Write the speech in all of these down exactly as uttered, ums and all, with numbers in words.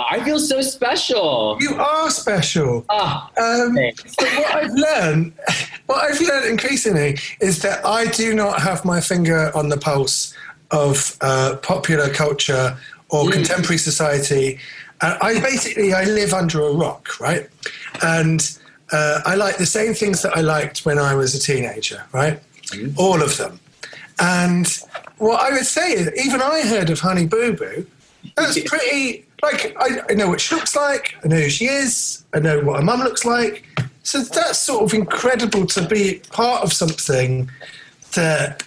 I feel so special. You are special. Oh, um, thanks. but what I've learned, what I've learned increasingly is that I do not have my finger on the pulse of uh, popular culture or mm. contemporary society. And I basically, I live under a rock, right? And uh, I like the same things that I liked when I was a teenager, right? Mm. All of them. And what I would say is, even I heard of Honey Boo Boo. That's pretty, like, I, I know what she looks like, I know who she is, I know what her mum looks like. So that's sort of incredible to be part of something that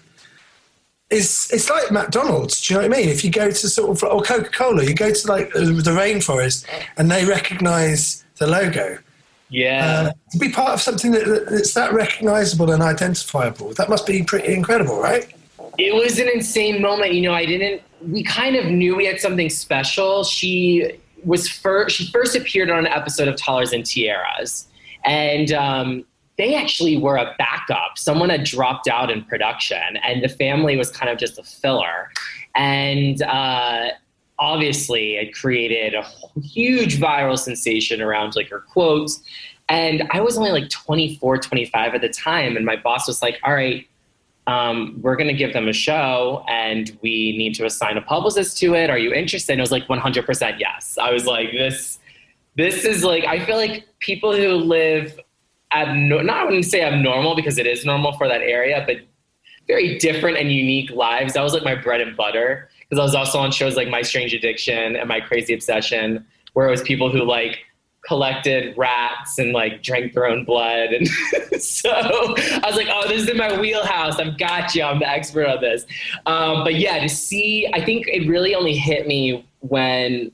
is, it's like McDonald's, do you know what I mean? If you go to sort of, or Coca-Cola, you go to like the rainforest and they recognise the logo. Yeah. Uh, to be part of something that, that's that recognisable and identifiable, that must be pretty incredible, right? It was an insane moment. You know, I didn't, we kind of knew we had something special. She was first, she first appeared on an episode of Toddlers and Tiaras. And um, they actually were a backup. Someone had dropped out in production and the family was kind of just a filler. And uh, obviously it created a huge viral sensation around like her quotes. And I was only like twenty-four, twenty-five at the time. And my boss was like, all right, Um, we're going to give them a show and we need to assign a publicist to it. Are you interested? And it was like one hundred percent yes. I was like, this, this is like, I feel like people who live abno- not I wouldn't say abnormal because it is normal for that area, but very different and unique lives. That was like my bread and butter because I was also on shows like My Strange Addiction and My Crazy Obsession, where it was people who like collected rats and like drank their own blood. And so I was like, oh, this is in my wheelhouse. I've got you. I'm the expert on this. Um, but yeah, to see, I think it really only hit me when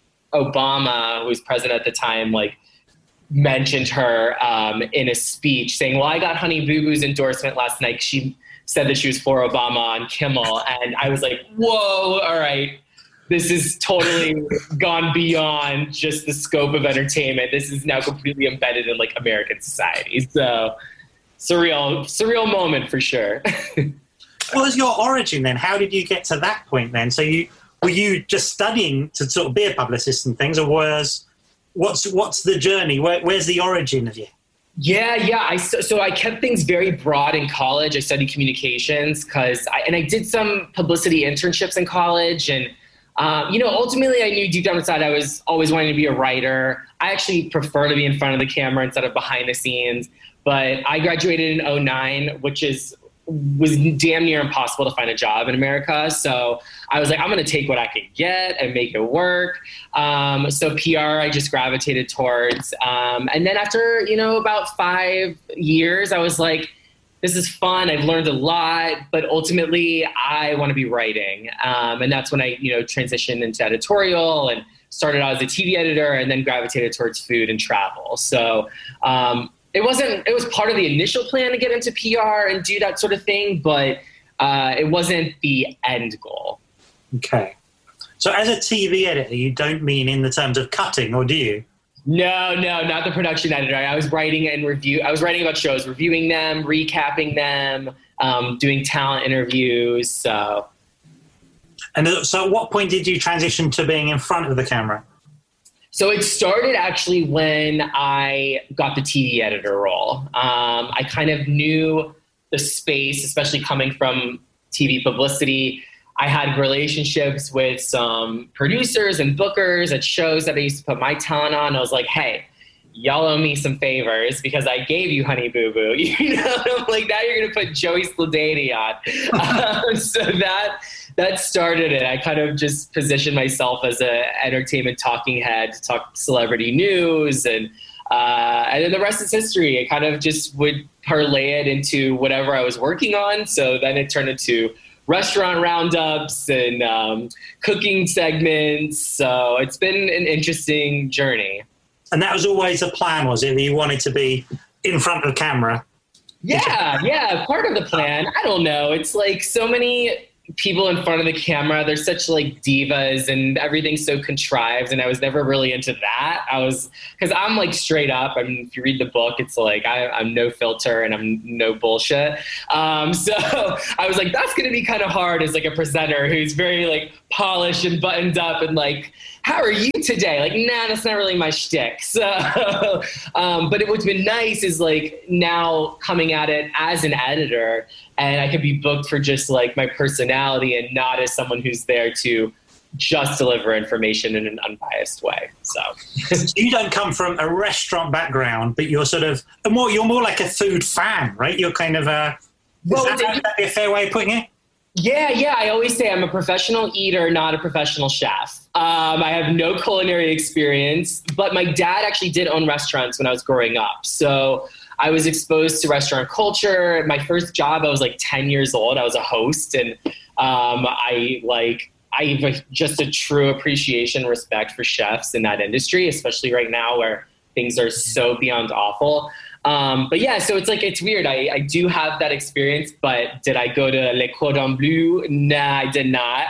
Obama, who was president at the time, like mentioned her um, in a speech saying, well, I got Honey Boo Boo's endorsement last night. She said that she was for Obama on Kimmel. And I was like, whoa, all right. This is totally gone beyond just the scope of entertainment. This is now completely embedded in like American society. So surreal, surreal moment for sure. What was your origin then? How did you get to that point then? So you were you just studying to sort of be a publicist and things, or was what's what's the journey? Where, where's the origin of you? Yeah, yeah. I so, so I kept things very broad in college. I studied communications because I and I did some publicity internships in college. And Um, you know, ultimately, I knew deep down inside I was always wanting to be a writer. I actually prefer to be in front of the camera instead of behind the scenes. But I graduated in oh nine, which is was damn near impossible to find a job in America. So I was like, I'm going to take what I could get and make it work. Um, so P R, I just gravitated towards. Um, and then after, you know, about five years, I was like, this is fun. I've learned a lot, but ultimately I want to be writing. Um, and that's when I, you know, transitioned into editorial and started out as a T V editor and then gravitated towards food and travel. So um, it wasn't, it was part of the initial plan to get into P R and do that sort of thing, but uh, it wasn't the end goal. Okay. So as a T V editor, you don't mean in the terms of cutting, or do you? No, no, not the production editor. I was writing and review. I was writing about shows, reviewing them, recapping them, um, doing talent interviews. So, and so, at what point did you transition to being in front of the camera? So it started actually when I got the T V editor role. Um, I kind of knew the space, especially coming from T V publicity. I had relationships with some producers and bookers at shows that I used to put my talent on. I was like, hey, y'all owe me some favors because I gave you Honey Boo Boo. You know, I'm like, now you're going to put Joey Slodany on. um, so that that started it. I kind of just positioned myself as an entertainment talking head to talk celebrity news. And, uh, and then the rest is history. I kind of just would parlay it into whatever I was working on. So then it turned into restaurant roundups and um, cooking segments. So it's been an interesting journey. And that was always a plan, was it? That you wanted to be in front of the camera? Yeah, yeah, part of the plan. I don't know. It's like so many people in front of the camera, they're such like divas and everything's so contrived. And I was never really into that. I was, because I'm like straight up. I mean, if you read the book, it's like I, I'm no filter and I'm no bullshit. Um, so I was like, that's going to be kind of hard as like a presenter who's very like polished and buttoned up and like how are you today? Like, nah, that's not really my shtick. So, um, but it, what's been nice is like now coming at it as an editor, and I could be booked for just like my personality and not as someone who's there to just deliver information in an unbiased way. So you don't come from a restaurant background, but you're sort of a more, you're more like a food fan, right? You're kind of a, well, is that, would that be a fair way of putting it? Yeah, yeah. I always say I'm a professional eater, not a professional chef. Um, I have no culinary experience, but my dad actually did own restaurants when I was growing up. So I was exposed to restaurant culture. My first job, I was like ten years old. I was a host, and um, I like, I have a, just a true appreciation and respect for chefs in that industry, especially right now where things are so beyond awful. Um, but yeah, so it's like, it's weird. I, I do have that experience, but did I go to Le Cordon Bleu? Nah, I did not.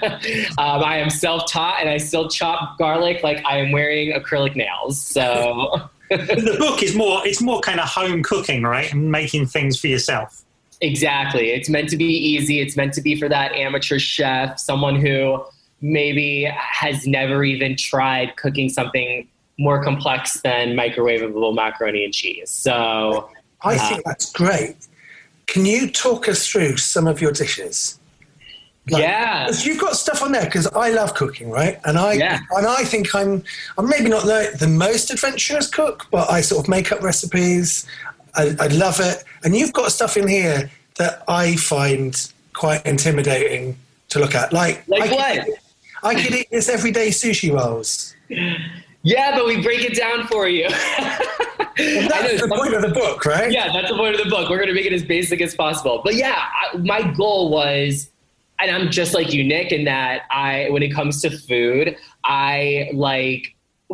um, I am self-taught, and I still chop garlic like I am wearing acrylic nails. So the book is more, it's more kind of home cooking, right? And making things for yourself. Exactly. It's meant to be easy. It's meant to be for that amateur chef, someone who maybe has never even tried cooking something more complex than microwavable macaroni and cheese. So I think uh, that's great. Can you talk us through some of your dishes? Like, yeah. You've got stuff on there because I love cooking, right? And I yeah. and I think I'm I'm maybe not the, the most adventurous cook, but I sort of make up recipes. I, I love it. And you've got stuff in here that I find quite intimidating to look at. Like, like I what? Could, I could eat this everyday sushi rolls. Yeah, but we break it down for you. Well, that's the point of the book, right? Yeah, that's the point of the book. We're going to make it as basic as possible. But yeah, I, my goal was, and I'm just like you, Nick, in that I, when it comes to food, I like,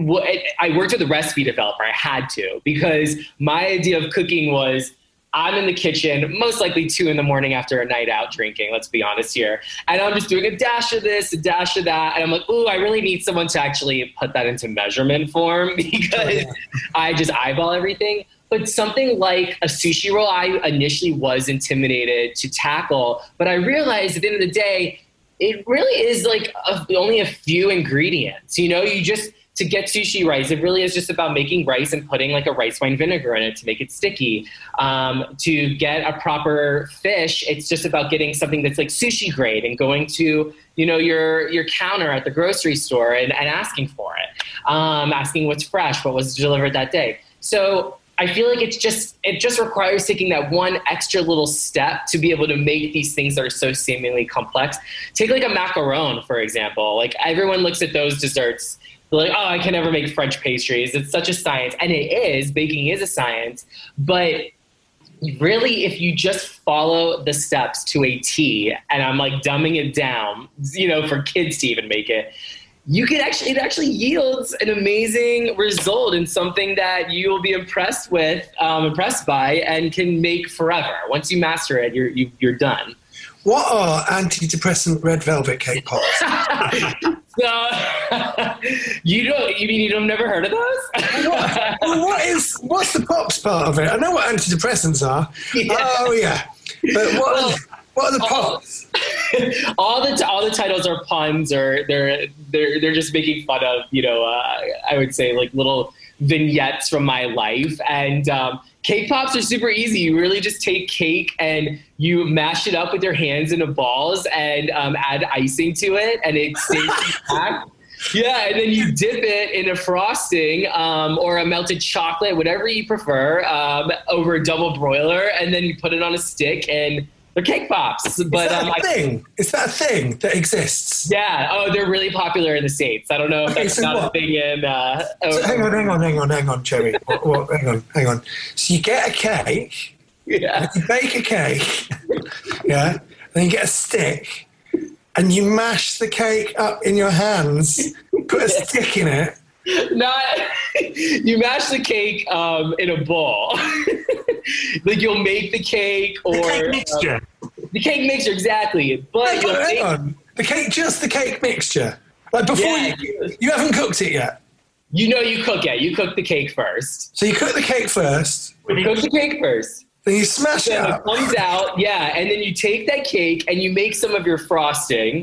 I worked with a recipe developer. I had to, because my idea of cooking was, I'm in the kitchen, most likely two in the morning after a night out drinking, let's be honest here. And I'm just doing a dash of this, a dash of that. And I'm like, ooh, I really need someone to actually put that into measurement form, because oh, yeah. I just eyeball everything. But something like a sushi roll, I initially was intimidated to tackle. But I realized at the end of the day, it really is like a, only a few ingredients. You know, you just... To get sushi rice, it really is just about making rice and putting like a rice wine vinegar in it to make it sticky. Um, to get a proper fish, it's just about getting something that's like sushi grade and going to, you know, your your counter at the grocery store and, and asking for it, um, asking what's fresh, what was delivered that day. So I feel like it's just it just requires taking that one extra little step to be able to make these things that are so seemingly complex. Take like a macaron, for example. Like everyone looks at those desserts. Like, oh, I can never make French pastries. It's such a science. And it is. Baking is a science. But really, if you just follow the steps to a T, and I'm like dumbing it down, you know, for kids to even make it, you can actually, it actually yields an amazing result and something that you will be impressed with, um, impressed by, and can make forever. Once you master it, you're, you, you're done. What are antidepressant red velvet cake pops? So, you don't, you mean you've never heard of those? what, well, what is, what's the pops part of it? I know what antidepressants are. Yeah. Oh, yeah. But what, well, are, what are the pops? all the all the titles are puns, or they're they're they're just making fun of, you know, uh, I would say like little vignettes from my life. And um, cake pops are super easy. You really just take cake and you mash it up with your hands into balls and um, add icing to it, and it stays intact. Yeah, and then you dip it in a frosting um, or a melted chocolate, whatever you prefer, um, over a double broiler, and then you put it on a stick, and they're cake pops. But is that um, a thing? Is that a thing that exists? Yeah. Oh, they're really popular in the States. I don't know if okay, that's so not what? a thing in... Uh, so hang on, hang on, hang on, hang on, Cherry. what, what, hang on, hang on. So you get a cake, yeah. you bake a cake, yeah, then you get a stick, and you mash the cake up in your hands, put a yeah. stick in it. Not, you mash the cake um, in a bowl. Like you'll make the cake or... The cake mixture. Um, the cake mixture, exactly. But hang on, hang on. The cake, just the cake mixture. Like before yeah, you... You haven't cooked it yet? You know you cook it. You cook the cake first. So you cook the cake first. You cook the cake first. Then you smash so it up. It comes out, yeah. And then you take that cake and you make some of your frosting.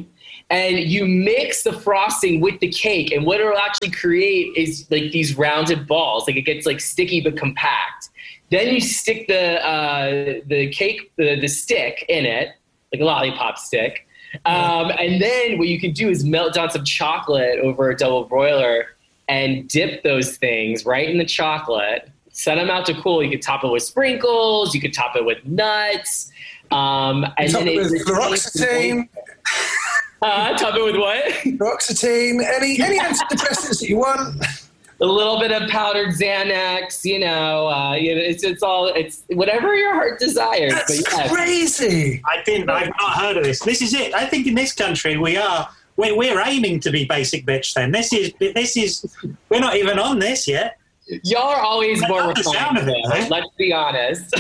And you mix the frosting with the cake, and what it'll actually create is like these rounded balls. Like it gets like sticky but compact. Then you stick the uh, the cake, the, the stick in it, like a lollipop stick. Um, and then what you can do is melt down some chocolate over a double broiler and dip those things right in the chocolate. Set them out to cool. You could top it with sprinkles. You could top it with nuts. Um, and top then it it with fluoxetine. Uh, top it with what? Fluoxetine. Any any antidepressants that you want. A little bit of powdered Xanax. You know, uh, you know, it's it's all it's whatever your heart desires. That's but yeah. crazy. I didn't. I've not heard of this. This is it. I think in this country we are. We're, we're aiming to be basic bitch. Then this is this is. We're not even on this yet. Y'all are always I more love the sound refined. of it, though. Let's be honest.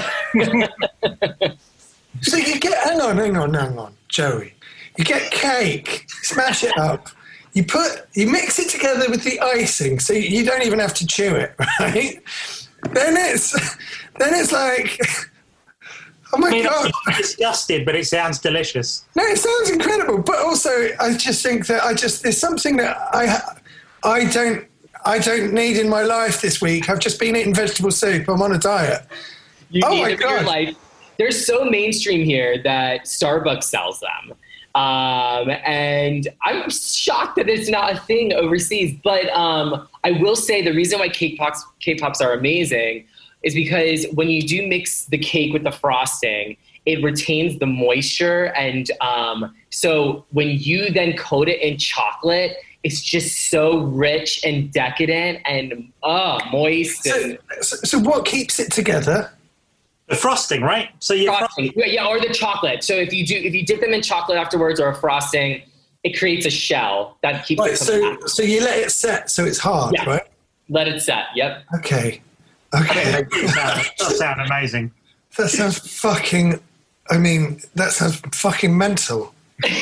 So you get, hang on, hang on, hang on, Joey. You get cake, smash it up. You put, you mix it together with the icing, so you don't even have to chew it, right? Then it's, then it's like, oh my I mean, God. I'm disgusted, but it sounds delicious. No, it sounds incredible, but also I just think that I just, there's something that I, I don't, I don't need in my life this week. I've just been eating vegetable soup. I'm on a diet. You Oh need my them in your God. life. They're so mainstream here that Starbucks sells them. Um, and I'm shocked that it's not a thing overseas. But um, I will say the reason why cake pops, cake pops are amazing is because when you do mix the cake with the frosting, it retains the moisture. And um, so when you then coat it in chocolate, it's just so rich and decadent and oh, moist. And So, so, so what keeps it together? The frosting, right? So you frosting. Yeah, yeah, or the chocolate. So if you do, if you dip them in chocolate afterwards or a frosting, it creates a shell that keeps Right, it so, compact. so you let it set so it's hard, Yeah. right? Let it set. Yep. Okay. Okay. that does sound amazing. That sounds fucking, I mean, that sounds fucking mental.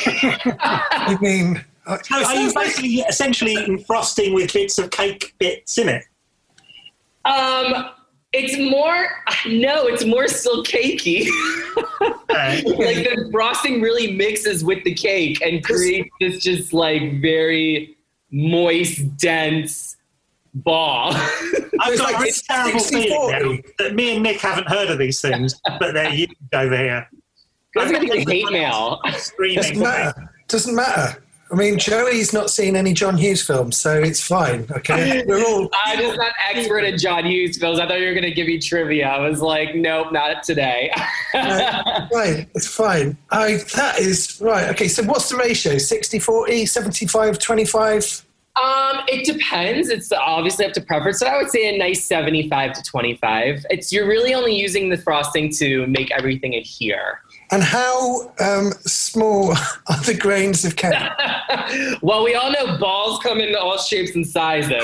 I mean, I- So it are you sounds like- basically essentially eating frosting with bits of cake bits in it? Um, it's more no, it's more still cakey. Okay. Like the frosting really mixes with the cake and creates this just like very moist, dense ball. I've It's got like a really it's terrible sixty feeling now forty. that me and Nick haven't heard of these things, but they're huge over here. That's gonna be hate mail. Doesn't Screaming. matter. Doesn't matter. I mean, Joey's not seen any John Hughes films, so it's fine. Okay, we're all. I'm just not expert at John Hughes films. I thought you were going to give me trivia. I was like, nope, not today. Right, it's fine. I that is right. Okay, so what's the ratio? sixty forty, seventy-five twenty-five? Um, it depends. It's obviously up to preference. So I would say a nice seventy-five to twenty-five. It's you're really only using the frosting to make everything adhere. And how um, small are the grains of cake? Well, we all know balls come in all shapes and sizes.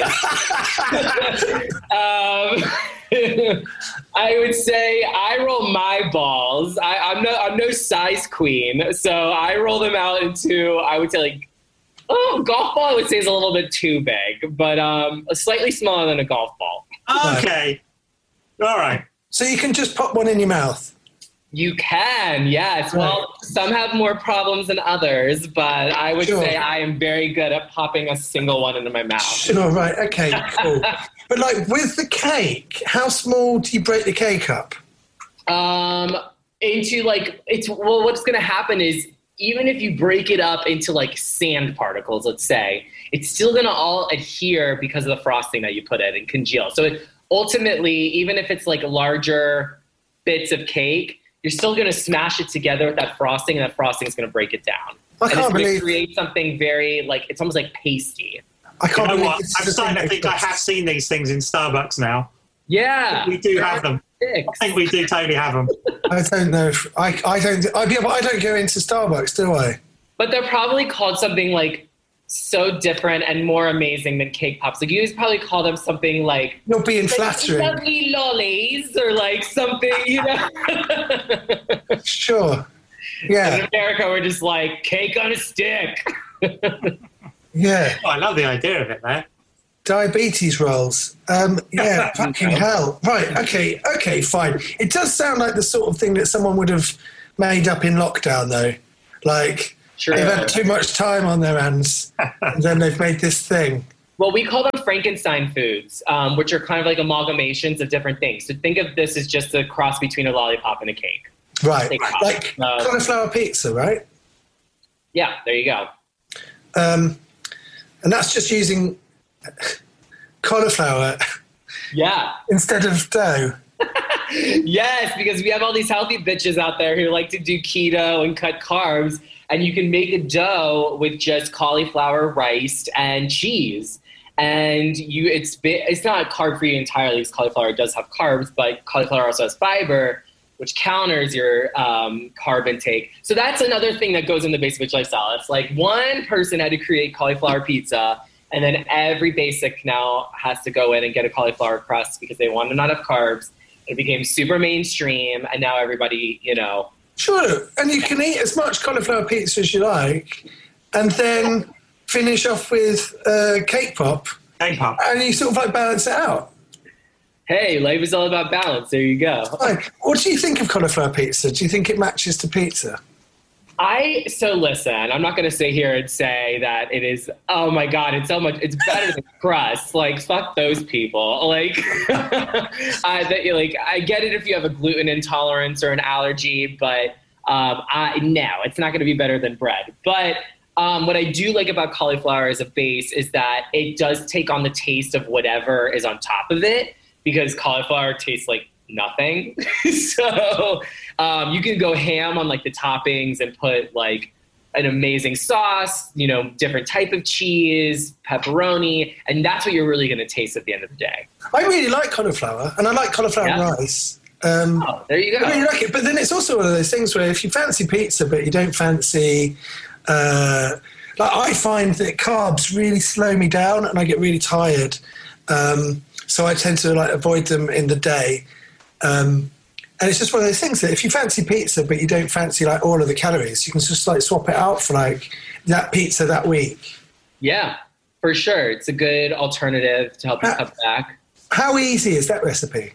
um, I would say I roll my balls. I, I'm no I'm no size queen, so I roll them out into I would say like oh golf ball. I would say is a little bit too big, but um, slightly smaller than a golf ball. Okay. All right. So you can just pop one in your mouth. You can, yes. Well, some have more problems than others, but I would Sure. say I am very good at popping a single one into my mouth. Sure, right. Okay, cool. But like with the cake, how small do you break the cake up? Um, into like it's well, what's going to happen is even if you break it up into like sand particles, let's say, it's still going to all adhere because of the frosting that you put in and congeal. So it, ultimately, even if it's like larger bits of cake, you're still going to smash it together with that frosting, and that frosting is going to break it down. I and can't it's going believe- to create something very like it's almost like pasty. I You can't know believe what? this is I'm the starting to thing think that I have seen these things in Starbucks now. Yeah, We do have them. I think we do totally have them. I don't know. If, I I don't. I, yeah, but I don't go into Starbucks, do I? But they're probably called something like so different and more amazing than cake pops. Like you guys probably call them something like You're being like flattering. lovely lollies or like something, you know. Sure. In Yeah. America, we're just like cake on a stick. Yeah. Oh, I love the idea of it, man. Diabetes rolls. Um, yeah. Fucking hell. Right. Okay. Okay. Fine. It does sound like the sort of thing that someone would have made up in lockdown, though. Like, True. They've had too much time on their hands, and then they've made this thing. Well, we call them Frankenstein foods, um, which are kind of like amalgamations of different things. So think of this as just a cross between a lollipop and a cake. Right, Cake like uh, cauliflower pizza, right? Yeah, there you go. Um, and that's just using cauliflower Yeah. instead of dough. Yes, because we have all these healthy bitches out there who like to do keto and cut carbs, and you can make a dough with just cauliflower, rice, and cheese. And you, it's it's not carb free entirely because cauliflower does have carbs, but cauliflower also has fiber, which counters your um, carb intake. So that's another thing that goes in the Basic Bitch lifestyle. It's like one person had to create cauliflower pizza, and then every basic now has to go in and get a cauliflower crust because they want to not have carbs. It became super mainstream, and now everybody, you know. Sure, and you can eat as much cauliflower pizza as you like, and then finish off with uh, cake pop, Cake pop. and you sort of like balance it out. Hey, life is all about balance. There you go. Like, what do you think of cauliflower pizza? Do you think it matches to pizza? I so listen. I'm not going to sit here and say that it is. Oh my God, it's so much. It's better than crust. Like fuck those people. Like, I that, like I get it if you have a gluten intolerance or an allergy, but um, I no, it's not going to be better than bread. But um, what I do like about cauliflower as a base is that it does take on the taste of whatever is on top of it, because cauliflower tastes like nothing. So um, you can go ham on like the toppings and put like an amazing sauce, you know, different type of cheese, pepperoni, and that's what you're really going to taste at the end of the day. I really like cauliflower, and I like cauliflower Yeah. rice. Um, Oh, there you go. I really like it, but then it's also one of those things where if you fancy pizza but you don't fancy, uh, like I find that carbs really slow me down and I get really tired. Um, so I tend to like avoid them in the day. Um, and it's just one of those things that if you fancy pizza but you don't fancy like all of the calories, you can just like swap it out for like that pizza that week. Yeah, for sure. It's a good alternative to help you Uh, cut back. How easy is that recipe?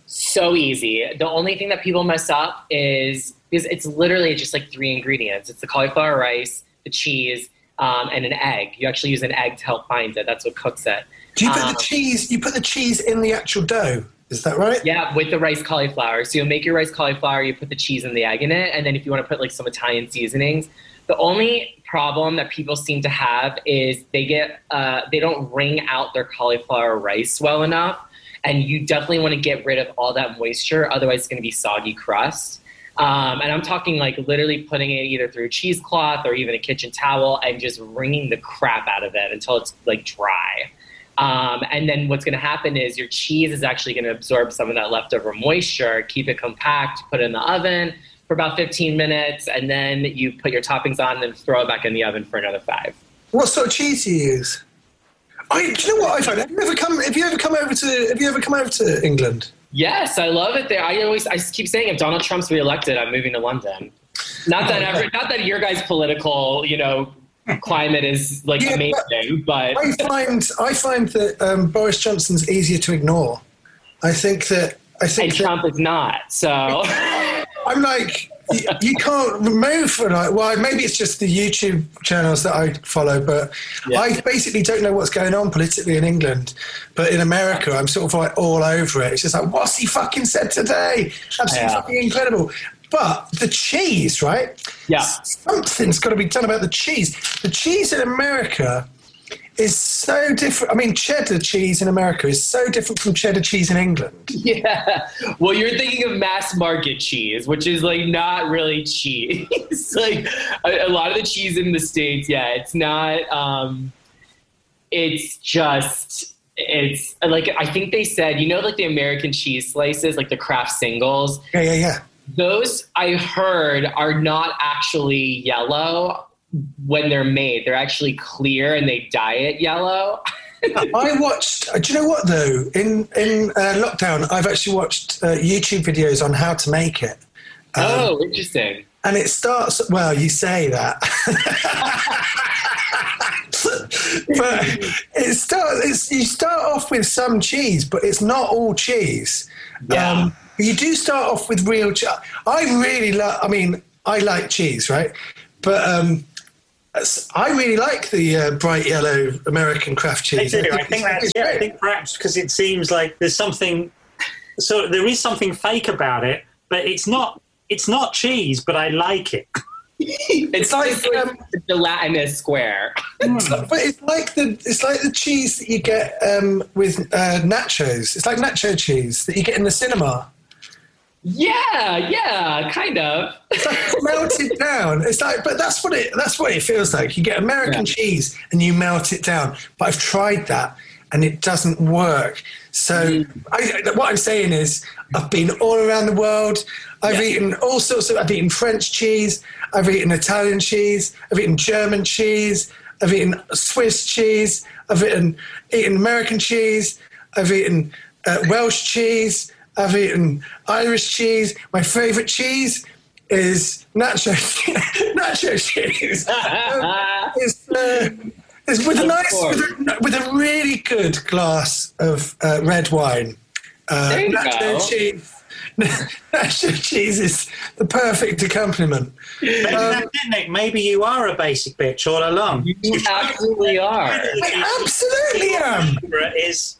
So easy. The only thing that people mess up is is it's literally just like three ingredients. It's the cauliflower rice, the cheese, um, and an egg. You actually use an egg to help bind it. That's what cooks it. Do you put Um, the cheese? You put the cheese in the actual dough. Is that right? Yeah, with the rice cauliflower. So you'll make your rice cauliflower, you put the cheese and the egg in it, and then if you want to put like some Italian seasonings. The only problem that people seem to have is they get uh, they don't wring out their cauliflower rice well enough, and you definitely want to get rid of all that moisture, otherwise it's going to be soggy crust. Um, and I'm talking like literally putting it either through a cheesecloth or even a kitchen towel and just wringing the crap out of it until it's like dry. Um, and then what's going to happen is your cheese is actually going to absorb some of that leftover moisture, keep it compact, put it in the oven for about fifteen minutes, and then you put your toppings on and then throw it back in the oven for another five. What sort of cheese do you use? I, do you know what I find? Have you ever come? Have you ever come over to? Have you ever come over to England? Yes, I love it there. I always I keep saying if Donald Trump's reelected, I'm moving to London. Not that ever, not that your guys' political, you know, climate is like Yeah, amazing, but I find I find that um, Boris Johnson's easier to ignore. I think that I think and that, Trump is not. So I'm like you, you can't move for like. Well, maybe it's just the YouTube channels that I follow, but Yeah. I basically don't know what's going on politically in England. But in America, I'm sort of like all over it. It's just like, what's he fucking said today? Absolutely Yeah. fucking incredible. But the cheese, right? Yeah. Something's got to be done about the cheese. The cheese in America is so different. I mean, cheddar cheese in America is so different from cheddar cheese in England. yeah. Well, you're thinking of mass market cheese, which is like not really cheese. Like a, a lot of the cheese in the States, yeah, it's not. Um, it's just. It's like I think they said, you know, like the American cheese slices, like the Kraft singles. Yeah, yeah, yeah. Those I heard are not actually yellow when they're made. They're actually clear and they dye it yellow. I watched. Do you know what though? In in uh, lockdown, I've actually watched uh, YouTube videos on how to make it. Um, Oh, interesting. And it starts. Well, you say that, but it starts. It's, you start off with some cheese, but it's not all cheese. Yeah. Um, you do start off with real cheese. I really love. I mean, I like cheese, right? But um, I really like the uh, bright yellow American craft cheese. I do. I think, I think that's yeah. I think perhaps because it seems like there's something. So there is something fake about it, but it's not. It's not cheese, but I like it. It's like um, the gelatinous square. It's like, but it's like the it's like the cheese that you get um, with uh, nachos. It's like nacho cheese that you get in the cinema. Yeah, yeah, kind of. It's like melted down. It's like, but that's what it that's what it feels like. You get American yeah. cheese and you melt it down. But I've tried that and it doesn't work. So mm. I, what I'm saying is, I've been all around the world. I've yeah. eaten all sorts of. I've eaten French cheese. I've eaten Italian cheese. I've eaten German cheese. I've eaten Swiss cheese. I've eaten eaten American cheese. I've eaten uh, Welsh cheese. I've eaten Irish cheese. My favourite cheese is nacho nacho cheese. um, it's, uh, it's with a nice, with a, with a really good glass of uh, red wine. Uh, there you nacho go. cheese. Nacho cheese is the perfect accompaniment. Maybe, um, that's it, Nick. Maybe you are a basic bitch all along. You absolutely are. I absolutely am. Is.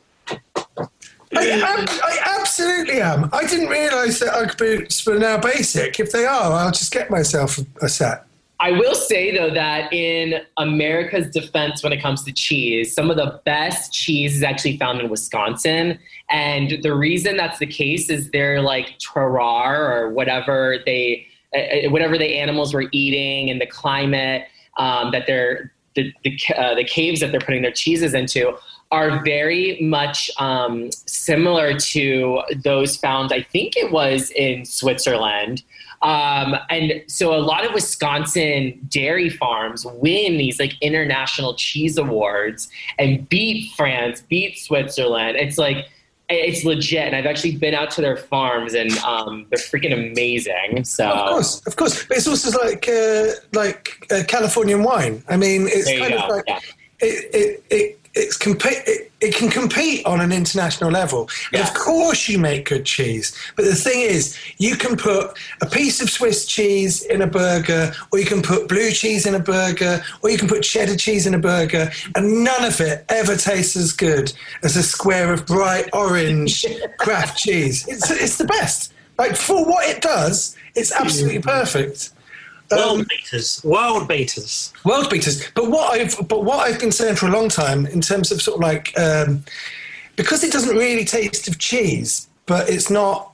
I, am, I absolutely am. I didn't realise that Ugg were now basic. If they are, I'll just get myself a set. I will say, though, that in America's defense when it comes to cheese, some of the best cheese is actually found in Wisconsin. And the reason that's the case is they're like terroir or whatever they, uh, whatever the animals were eating and the climate um, that they're, the, the, uh, the caves that they're putting their cheeses into are very much um, similar to those found, I think it was in Switzerland. Um, and so a lot of Wisconsin dairy farms win these like international cheese awards and beat France, beat Switzerland. It's like, it's legit. And I've actually been out to their farms and um, they're freaking amazing. So of course, of course. But it's also like, uh, like uh, Californian wine. I mean, it's kind of like, yeah. it, it, it, It's comp- it, it can compete on an international level. And yeah. of course you make good cheese. But the thing is, you can put a piece of Swiss cheese in a burger, or you can put blue cheese in a burger, or you can put cheddar cheese in a burger, and none of it ever tastes as good as a square of bright orange Kraft cheese. It's, it's the best. Like, for what it does, it's absolutely perfect. World um, beaters, world beaters, world beaters. But what I've but what I've been saying for a long time in terms of sort of like um, because it doesn't really taste of cheese, but it's not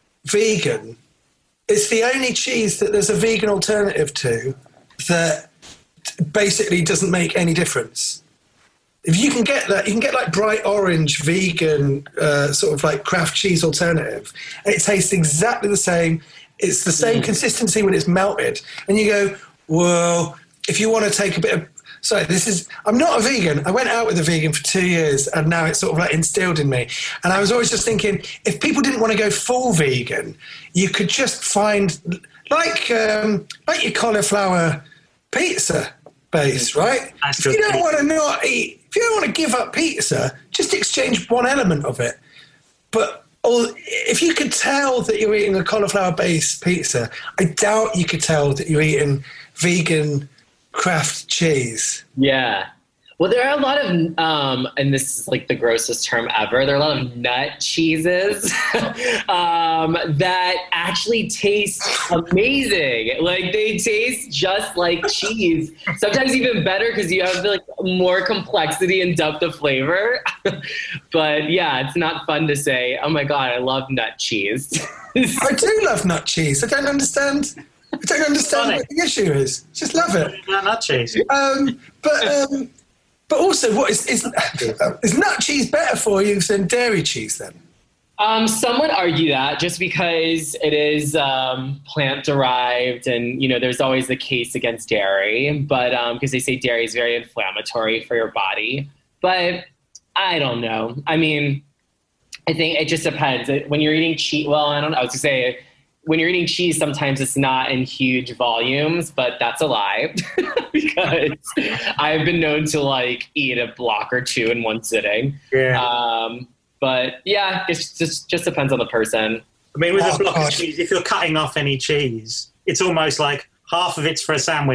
vegan. It's the only cheese that there's a vegan alternative to that basically doesn't make any difference. If you can get that, you can get like bright orange vegan uh, sort of like Kraft cheese alternative, and it tastes exactly the same. It's the same mm. consistency when it's melted. And you go, well, if you want to take a bit of... Sorry, this is... I'm not a vegan. I went out with a vegan for two years, and now it's sort of like instilled in me. And I was always just thinking, if people didn't want to go full vegan, you could just find... Like, um, like your cauliflower pizza base, right? That's if you don't want to not eat... If you don't want to give up pizza, just exchange one element of it. But... Or if you could tell that you're eating a cauliflower-based pizza, I doubt you could tell that you're eating vegan Kraft cheese. Yeah. Well, there are a lot of, um, and this is like the grossest term ever, there are a lot of nut cheeses um, that actually taste amazing. Like, they taste just like cheese. Sometimes even better because you have like more complexity and depth of flavor. But yeah, it's not fun to say, oh my God, I love nut cheese. I do love nut cheese. I don't understand. I don't understand what the issue is. Just love it. Nut cheese. Um, but... Um, But also, what is, is, is nut cheese better for you than dairy cheese then? Um, some would argue that just because it is um, plant-derived and, you know, there's always the case against dairy, but because um, they say dairy is very inflammatory for your body. But I don't know. I mean, I think it just depends. When you're eating cheese, well, I don't know. I was going to say, when you're eating cheese, sometimes it's not in huge volumes, but that's a lie because I've been known to like eat a block or two in one sitting. Yeah. Um, but yeah, it just just depends on the person. I mean, with oh, a block God. of cheese, if you're cutting off any cheese, it's almost like half of it's for a sandwich,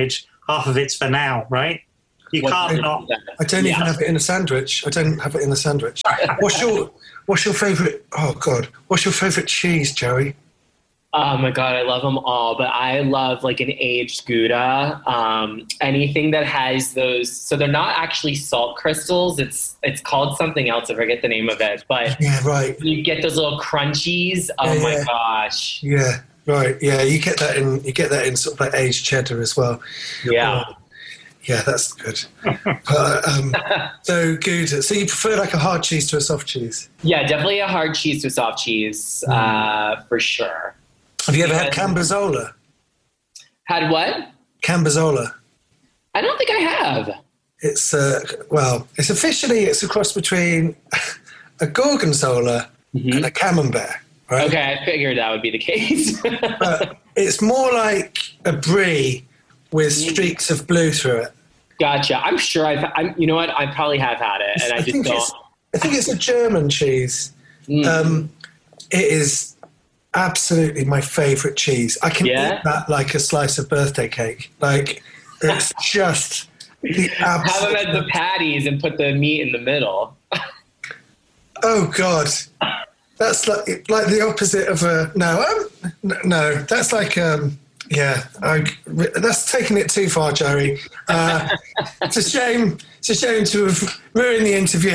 half of it's for now, right? You What- can't not. I don't Yeah. even have it in a sandwich. I don't have it in a sandwich. What's your What's your favorite? Oh God, what's your favorite cheese, Joey? Oh my god, I love them all, but I love like an aged Gouda. Um, anything that has those, so they're not actually salt crystals. It's it's called something else. I forget the name of it, but Yeah, right. you get those little crunchies. Oh Yeah, my yeah. gosh, Yeah, right. Yeah, you get that in you get that in sort of like aged cheddar as well. yeah. Oh, yeah, that's good. But, um, so Gouda. So you prefer like a hard cheese to a soft cheese? Yeah, definitely a hard cheese to a soft cheese, uh, for sure. Have you ever had Yeah. Cambozola? Had what? Cambozola. I don't think I have. It's uh, well, it's officially it's a cross between a gorgonzola and a camembert, right? Okay, I figured that would be the case. But it's more like a brie with streaks of blue through it. Gotcha. I'm sure I've. I'm, you know what? I probably have had it, and I just think don't. it's I think it's a German cheese. Mm. Um, it is absolutely my favourite cheese. I can Yeah? eat that like a slice of birthday cake. Like it's just the Have them absolute. as the patties and put the meat in the middle. Oh God, that's like like the opposite of a no. Um, n- no, that's like um, yeah. I, that's taking it too far, Jerry. Uh, it's a shame. It's a shame to have ruined the interview.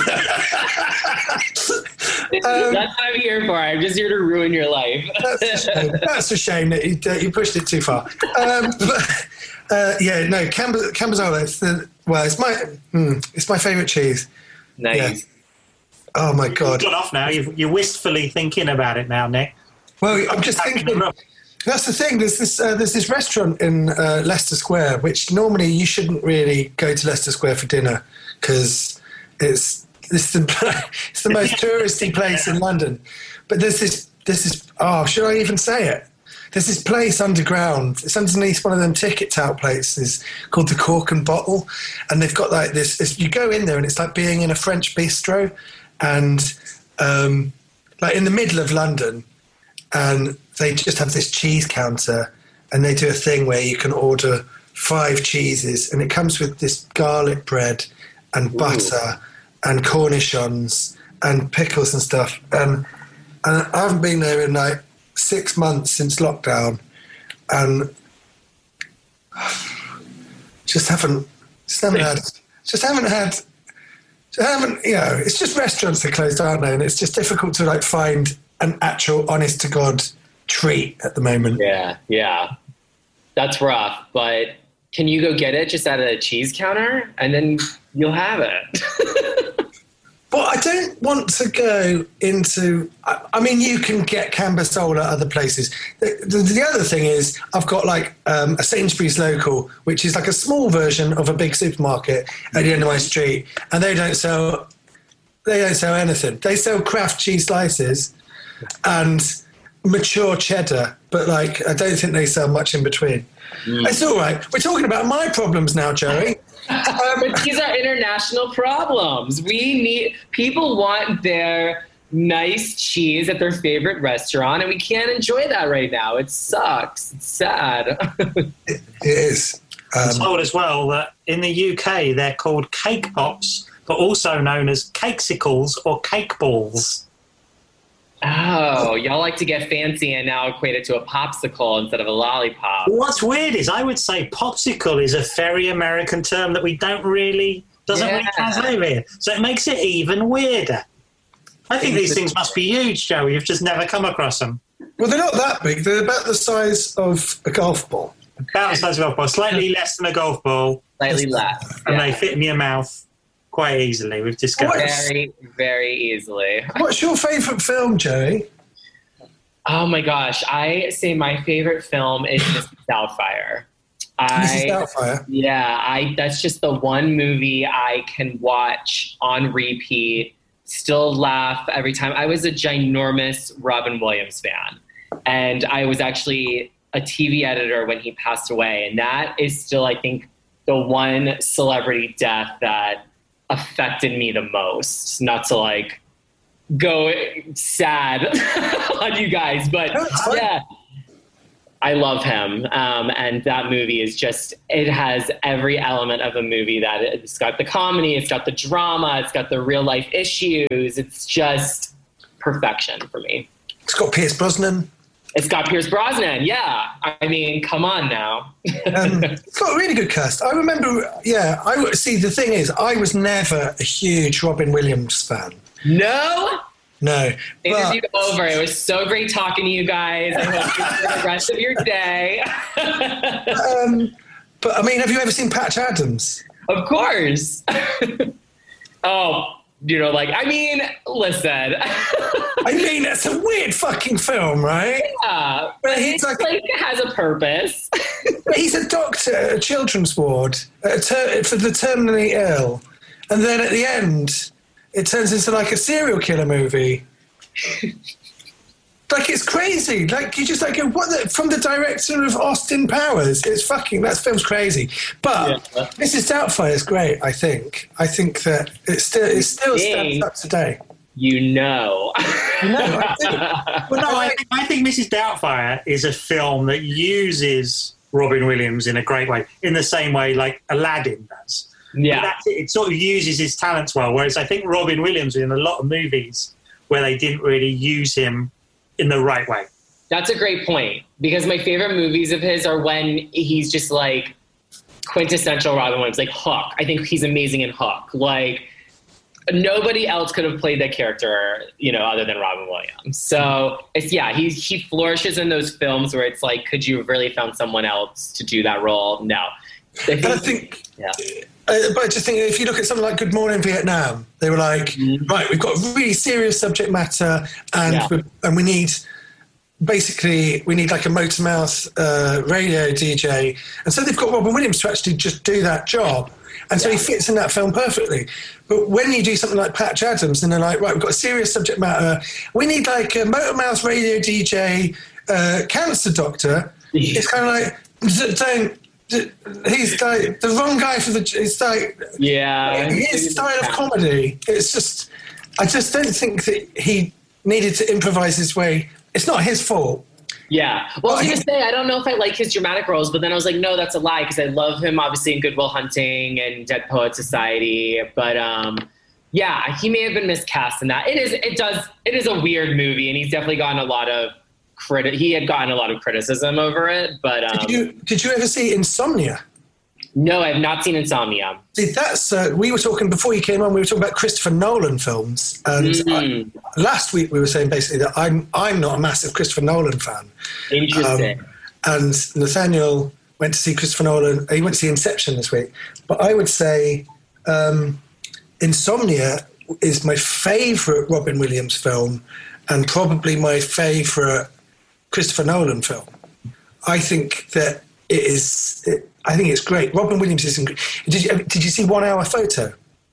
Um, That's what I'm here for. I'm just here to ruin your life. That's a shame. That's a shame that you, uh, you pushed it too far. Um, but, uh, yeah, no, Cambo- Cambozola. It's the well, it's my mm, it's my favourite cheese. Nice. Oh my God. Got off now. You've, you're wistfully thinking about it now, Nick. Well, I'm just thinking. That's the thing. There's this uh, there's this restaurant in uh, Leicester Square, which normally you shouldn't really go to Leicester Square for dinner because it's it's the it's the most touristy place in London. But there's this there's this oh, should I even say it? There's this place underground. It's underneath one of them ticket tout places called the Cork and Bottle, and they've got like this. this you go in there and it's like being in a French bistro, and um, like in the middle of London. And they just have this cheese counter, and they do a thing where you can order five cheeses, and it comes with this garlic bread and butter and cornichons and pickles and stuff. And, and I haven't been there in like six months since lockdown, and just haven't, just haven't had, just haven't had, just haven't, you know, it's just restaurants that closed, aren't they? And it's just difficult to like find an actual honest to God treat at the moment. Yeah, yeah. That's rough, but can you go get it just at a cheese counter and then you'll have it? But I don't want to go into. I, I mean, you can get Cambozola other places. The, the, the other thing is, I've got like um, a Sainsbury's local, which is like a small version of a big supermarket at the end of my street, and they don't sell. They don't sell anything. They sell Kraft cheese slices and mature cheddar, but like I don't think they sell much in between. Mm. It's all right. We're talking about my problems now, Joey. Um, but these are international problems. We need people want their nice cheese at their favorite restaurant, and we can't enjoy that right now. It sucks. It's sad. it, it is. I'm Um, told as well that in the U K they're called cake pops, but also known as cakesicles or cake balls. Oh, y'all like to get fancy and now equate it to a popsicle instead of a lollipop. What's weird is I would say popsicle is a very American term that we don't really, doesn't really Yeah. translate here. So it makes it even weirder. I think these things must be huge, Joey. You've just never come across them. well, they're not that big. They're about the size of a golf ball. About the size of a golf ball, slightly less than a golf ball, Slightly less. and Yeah. they fit in your mouth quite easily. We've discovered. Very, very easily. What's your favourite film, Joey? Oh my gosh. I say my favorite film is Missus Doubtfire. Missus I, Doubtfire. yeah, I that's just the one movie I can watch on repeat, still laugh every time. I was a ginormous Robin Williams fan, and I was actually a T V editor when he passed away, and that is still, I think, the one celebrity death that affected me the most. Not to like go sad on you guys, but No, it's fine. yeah. I love him. Um, and that movie is just, it has every element of a movie that it's got the comedy, it's got the drama, it's got the real life issues. It's just perfection for me. It's got Pierce Brosnan. It's got Pierce Brosnan. Yeah. I mean, come on now. um, it's got a really good cast. I remember, yeah, I see the thing is, I was never a huge Robin Williams fan. No? No. Interview over. It was so great talking to you guys. I hope you enjoy the rest of your day. um, but I mean, have you ever seen Patch Adams? Of course. Oh, you know, like, I mean, listen. I mean, it's a weird fucking film, right? Yeah. But he's like, like, it has a purpose. But he's a doctor at a children's ward at a ter- for the terminally ill. And then at the end, it turns into like a serial killer movie. Like, it's crazy. Like, you just like, what the, from the director of Austin Powers. It's fucking, that film's crazy. But yeah. Missus Doubtfire is great, I think. I think that it still, it still stands up today. You know. No, I think. Well, no, I think, I think Missus Doubtfire is a film that uses Robin Williams in a great way, in the same way like Aladdin does. Yeah. That's it. It sort of uses his talents well, whereas I think Robin Williams in a lot of movies where they didn't really use him in the right way. That's a great point, because my favorite movies of his are when he's just like quintessential Robin Williams, like Hook. I think he's amazing in Hook. Like, nobody else could have played that character, you know, other than Robin Williams. So it's, yeah, he, he flourishes in those films where it's like, could you have really found someone else to do that role? No. I think, and I think yeah. Uh, but I just think if you look at something like Good Morning Vietnam, they were like, mm-hmm. right, we've got a really serious subject matter, and yeah. we, and we need basically we need like a Motormouth uh, radio D J, and so they've got Robin Williams to actually just do that job, and so yeah. he fits in that film perfectly. But when you do something like Patch Adams, and they're like, right, we've got a serious subject matter, we need like a Motormouth radio D J, uh, cancer doctor. Yeah. It's kind of like, don't. He's like the wrong guy for the. It's like yeah, his style of comedy. It's just, I just don't think that he needed to improvise his way. It's not his fault. Yeah. Well, I was going to say, I don't know if I like his dramatic roles, but then I was like, no, that's a lie, because I love him obviously in Good Will Hunting and Dead Poet Society. But um, yeah, he may have been miscast in that. It is. It does. It is a weird movie, and he's definitely gotten a lot of. Criti- he had gotten a lot of criticism over it, but um, did you did you ever see Insomnia? No, I have not seen Insomnia. See, that's uh, we were talking before you came on. We were talking about Christopher Nolan films, and mm-hmm. I, last week we were saying basically that I'm I'm not a massive Christopher Nolan fan. Interesting. Um, and Nathaniel went to see Christopher Nolan. He went to see Inception this week, but I would say um, Insomnia is my favourite Robin Williams film, and probably my favourite Christopher Nolan film. I think that it is. It, I think it's great. Robin Williams is. Did you did you see One Hour Photo?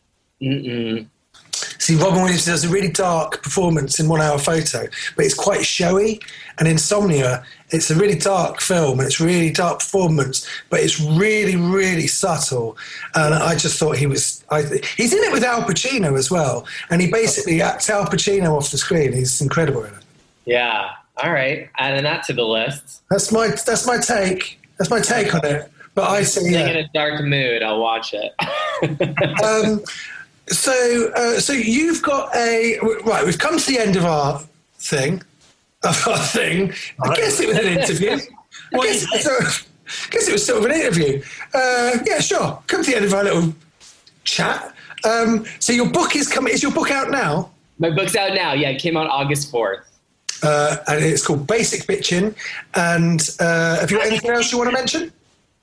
Mm-mm. See, Robin Williams does a really dark performance in One Hour Photo, but it's quite showy. And Insomnia, it's a really dark film, and it's a really dark performance, but it's really, really subtle. And I just thought he was. I, he's in it with Al Pacino as well, and he basically acts Al Pacino off the screen. He's incredible in it. Yeah. All right, adding that to the list. That's my that's my take. That's my take on it. But I say, yeah. in a dark mood, I'll watch it. um, so, uh, so you've got a right. We've come to the end of our thing. Of our thing. I guess it was an interview. I guess, it sort of, I guess it was sort of an interview. Uh, yeah, sure. Come to the end of our little chat. Um, so your book is coming. Is your book out now? My book's out now. Yeah, it came out August fourth. Uh, and it's called Basic Bitchin'. And uh, have you got anything else you want to mention?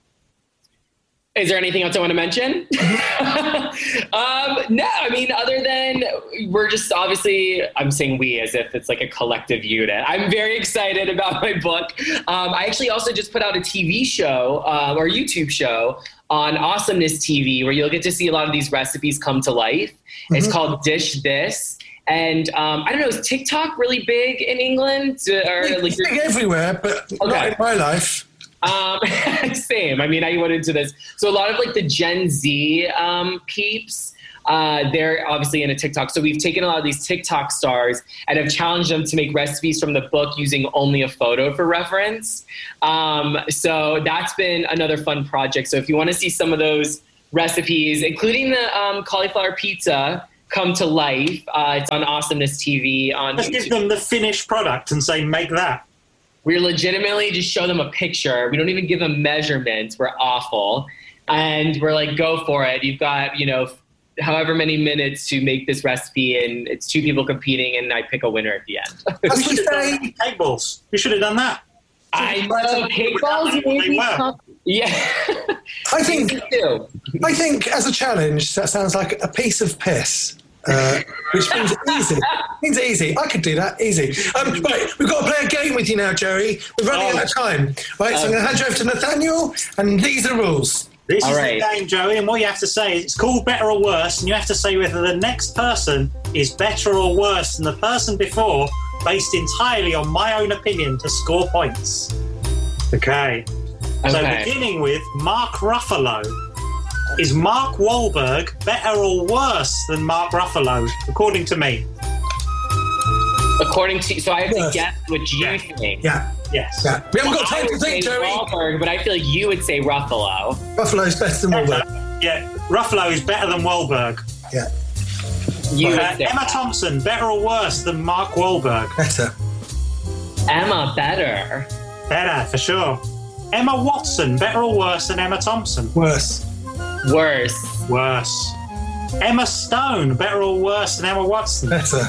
Is there anything else I want to mention? um, no, I mean, other than we're just obviously, I'm saying we as if it's like a collective unit. I'm very excited about my book. Um, I actually also just put out a T V show uh, or YouTube show on Awesomeness T V where you'll get to see a lot of these recipes come to life. Mm-hmm. It's called Dish This. And um, I don't know, is TikTok really big in England? Or it's like, big everywhere, but okay. Not in my life. Um, same. I mean, I went into this. So a lot of like the Gen Z um, peeps Uh, they're obviously in a TikTok. So we've taken a lot of these TikTok stars and have challenged them to make recipes from the book using only a photo for reference. Um, so that's been another fun project. So if you want to see some of those recipes, including the um, cauliflower pizza, come to life, uh, it's on Awesomeness T V on Just YouTube. give them the finished product and say, make that. We legitimately just show them a picture. We don't even give them measurements. We're awful. And we're like, go for it. You've got, you know, however many minutes to make this recipe, and it's two people competing, and I pick a winner at the end. As we say, Cake balls. You should have done that. I know, cake balls maybe. Yeah. I think, too. I think as a challenge, that sounds like a piece of piss. Uh, which means easy. Means easy. I could do that easy. Um, right, we've got to play a game with you now, Joey. We're running Oh. out of time. Right, so I'm going to hand you over to Nathaniel, and these are the rules. This All is right. the game, Joey, and what you have to say is it's called Better or Worse, and you have to say whether the next person is better or worse than the person before, based entirely on my own opinion to score points. Okay. So Okay. beginning with Mark Ruffalo. Is Mark Wahlberg better or worse than Mark Ruffalo, according to me? According to, so I have to Yes. guess what you Yeah. think. Yeah, Yes. yeah. We haven't got I time to would think, say Joey. Wahlberg, but I feel like you would say Ruffalo. Buffalo's better than Wahlberg. Yeah, Ruffalo is better than Wahlberg. Yeah, You Uh, would say Emma Thompson, better or worse than Mark Wahlberg? better. Emma better. Better, for sure. Emma Watson, better or worse than Emma Thompson? Worse. Worse. Worse. Emma Stone, better or worse than Emma Watson? Better.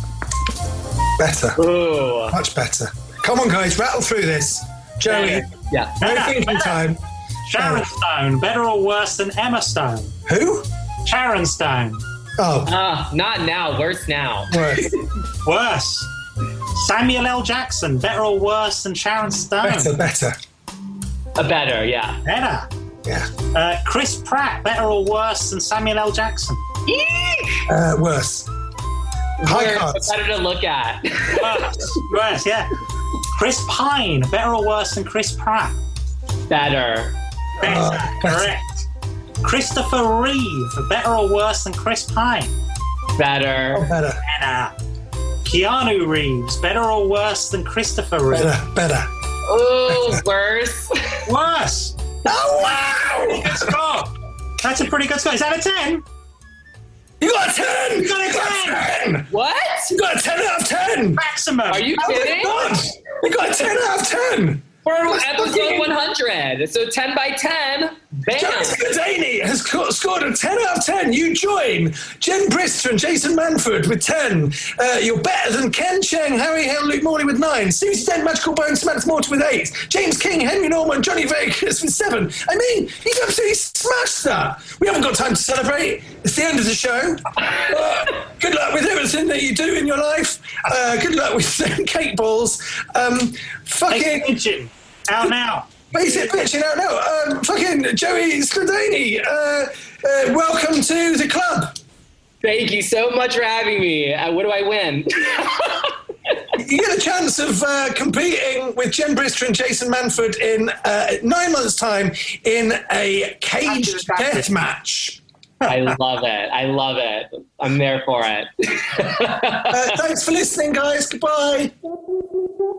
Better. Ooh. Much better. Come on, guys, rattle through this. Joey, Yeah. no Better, thinking better. time. Sharon Stone, better or worse than Emma Stone? Who? Sharon Stone, Oh, Ah, not now. Worse now. worse. worse. Samuel L. Jackson, better or worse than Sharon Stone? Better, better. A better, yeah. Better. Yeah. Uh, Chris Pratt, better or worse than Samuel L. Jackson? Eek! Uh, worse. High Worse, cards. better to look at. Worse. Worse, yeah. Chris Pine, better or worse than Chris Pratt? Better. Better, Oh, better. correct. Christopher Reeve, better or worse than Chris Pine? Better. Oh, better. Better. Keanu Reeves, better or worse than Christopher Reeve? Better, better. Ooh, worse. Worse. Oh, wow! Good score. That's a pretty good score. Is that a ten? You got a ten! You got a ten! What? You got a ten out of ten! Maximum. Are you Oh my kidding? god! You got a ten out of ten! For That's episode fucking- one hundred. So ten by ten. Bam. Joey Spadani has co- scored a ten out of ten. You join Jen Brister and Jason Manford with ten. Uh, you're better than Ken Cheng, Harry Hill, Luke Morley with nine. Susie Dent, Magical Bones, Samantha Morton with eight. James King, Henry Norman, Johnny Vegas with seven. I mean, he's absolutely smashed that. We haven't got time to celebrate. It's the end of the show. Uh, good luck with everything that you do in your life. Uh, good luck with cake balls. Um, fucking... Pigeon. Out now. Basic bitching out now. Um, fucking Joey Spadani, uh, uh, welcome to the club. Thank you so much for having me. Uh, what do I win? You get a chance of uh, competing with Jen Brister and Jason Manford in uh, nine months' time in a caged death match. I love it. I love it. I'm there for it. Uh, thanks for listening, guys. Goodbye.